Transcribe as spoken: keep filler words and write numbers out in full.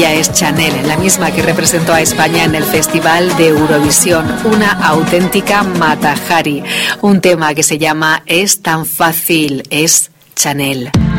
Ella es Chanel, la misma que representó a España en el Festival de Eurovisión, una auténtica Mata Hari. Un tema que se llama Es tan fácil, es Chanel.